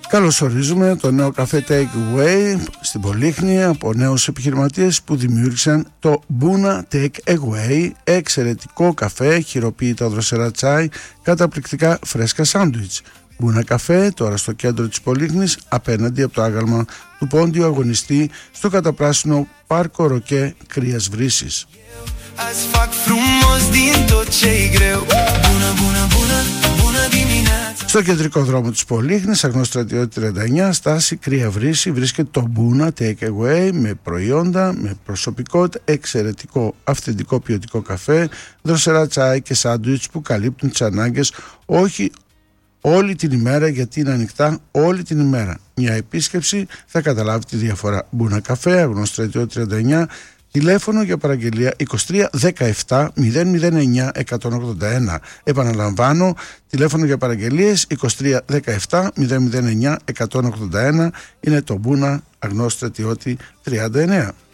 Καλώς ορίζουμε το νέο καφέ Take Away στην Πολύχνη από νέους επιχειρηματίες που δημιούργησαν το Buna Take Away, εξαιρετικό καφέ, χειροποίητα δροσερά τσάι, καταπληκτικά φρέσκα σάντουιτς. Buna καφέ τώρα στο κέντρο της Πολύχνης, απέναντι από το άγαλμα του πόντιου αγωνιστή στο καταπράσινο πάρκο Ροκέ Κρίας Βρύσης. Στο κεντρικό δρόμο της Πολύχνης, Αγνός Στρατιώτη 39, στάση Κρία Βρύση, βρίσκεται το Buna Take Away με προϊόντα, με προσωπικότητα, εξαιρετικό, αυθεντικό ποιοτικό καφέ, δροσερά τσάι και σάντουιτς που καλύπτουν τις ανάγκες όχι όλη την ημέρα, γιατί είναι ανοιχτά όλη την ημέρα. Μια επίσκεψη θα καταλάβει τη διαφορά. Buna καφέ, Αγνός Στρατιώτη 39, τηλέφωνο για παραγγελία 23 17 009 181. Επαναλαμβάνω, τηλέφωνο για παραγγελίες 23 17 009 181. Είναι το Buna Αγνός Στρατιώτη 39.